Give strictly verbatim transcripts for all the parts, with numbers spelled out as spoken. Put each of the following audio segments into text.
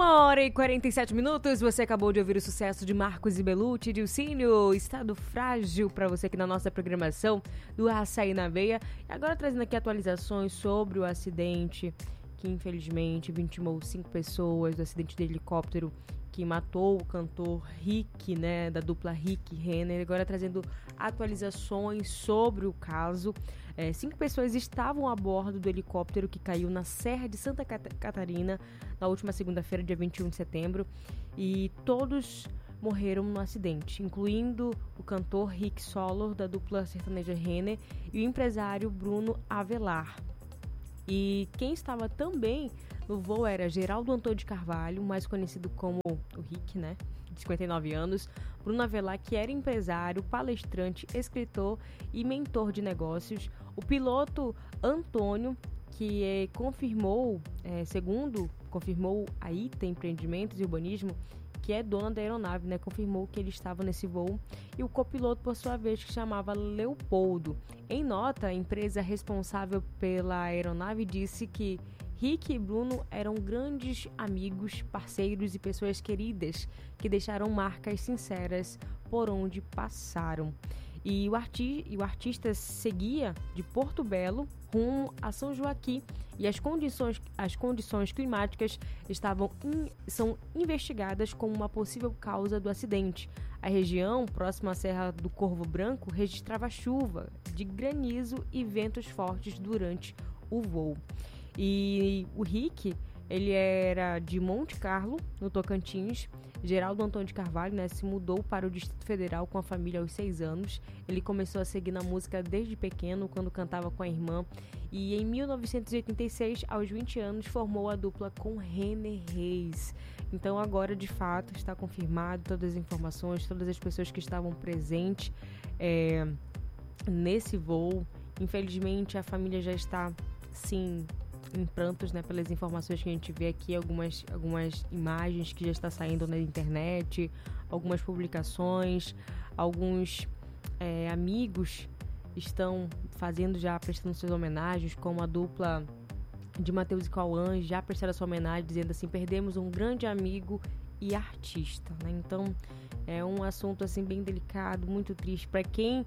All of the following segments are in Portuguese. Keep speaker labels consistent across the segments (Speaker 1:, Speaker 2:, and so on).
Speaker 1: Uma hora e quarenta e sete minutos, você acabou de ouvir o sucesso de Marcos e Belucci, Dilcínio, Estado Frágil, para você aqui na nossa programação do Açaí na Veia. E agora trazendo aqui atualizações sobre o acidente que infelizmente vitimou cinco pessoas, do acidente de helicóptero que matou o cantor Rick, né, da dupla Rick Renner. Agora trazendo atualizações sobre o caso. É, cinco pessoas estavam a bordo do helicóptero que caiu na Serra de Santa Catarina na última segunda-feira, dia vinte e um de setembro, e todos morreram no acidente, incluindo o cantor Rick Solor, da dupla sertaneja Renner, e o empresário Bruno Avelar. E quem estava também no voo era Geraldo Antônio de Carvalho, mais conhecido como o Rick, né, de cinquenta e nove anos, Bruno Avelar, que era empresário, palestrante, escritor e mentor de negócios, o piloto Antônio, que é, confirmou, é, segundo confirmou a I T A Empreendimentos e Urbanismo, que é dona da aeronave, né, confirmou que ele estava nesse voo, e o copiloto, por sua vez, que chamava Leopoldo. Em nota, a empresa responsável pela aeronave disse que Rick e Bruno eram grandes amigos, parceiros e pessoas queridas que deixaram marcas sinceras por onde passaram. E o, arti- e o artista seguia de Porto Belo rumo a São Joaquim, e as condições, as condições climáticas estavam in- são investigadas como uma possível causa do acidente. A região, próxima à Serra do Corvo Branco, registrava chuva de granizo e ventos fortes durante o voo. E o Rick, ele era de Monte Carlo, no Tocantins. Geraldo Antônio de Carvalho, né, se mudou para o Distrito Federal com a família aos seis anos. Ele começou a seguir na música desde pequeno, quando cantava com a irmã. E em mil novecentos e oitenta e seis, aos vinte anos, formou a dupla com Renner Reis. Então agora, de fato, está confirmado todas as informações, todas as pessoas que estavam presentes é, nesse voo. Infelizmente, a família já está, sim, em prantos, né, pelas informações que a gente vê aqui, algumas, algumas imagens que já está saindo na internet, algumas publicações, alguns é, amigos estão fazendo já, prestando suas homenagens, como a dupla de Matheus e Cauã já prestaram sua homenagem, dizendo assim: perdemos um grande amigo e artista, né? Então é um assunto assim bem delicado, muito triste para quem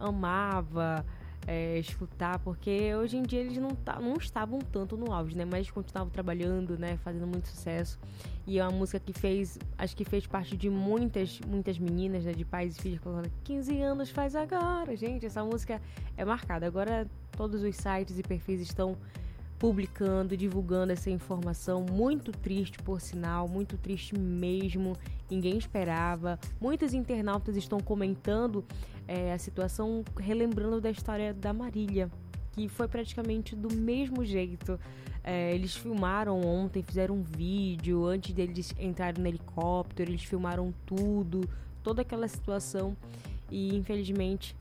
Speaker 1: amava É, escutar, porque hoje em dia eles não, tá, não estavam tanto no auge, né? Mas continuavam trabalhando, né? Fazendo muito sucesso. E é uma música que fez, acho que fez parte de muitas, muitas meninas, né? De pais e filhos, falando quinze anos faz agora. Gente, essa música é marcada. Agora todos os sites e perfis estão publicando, divulgando essa informação. Muito triste, por sinal, muito triste mesmo. Ninguém esperava. Muitos internautas estão comentando é, a situação, relembrando da história da Marília, que foi praticamente do mesmo jeito. É, eles filmaram ontem, fizeram um vídeo antes deles entrarem no helicóptero, eles filmaram tudo, toda aquela situação, e infelizmente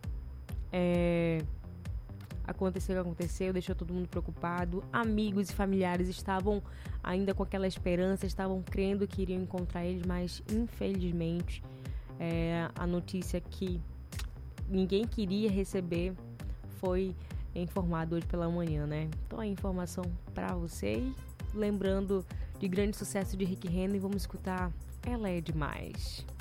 Speaker 1: é, aconteceu o que aconteceu, deixou todo mundo preocupado. Amigos e familiares estavam ainda com aquela esperança, estavam crendo que iriam encontrar eles, mas infelizmente é, a notícia que ninguém queria receber foi informado hoje pela manhã, né? Então a informação para você, e lembrando de grande sucesso de Rick Renner, vamos escutar Ela é Demais.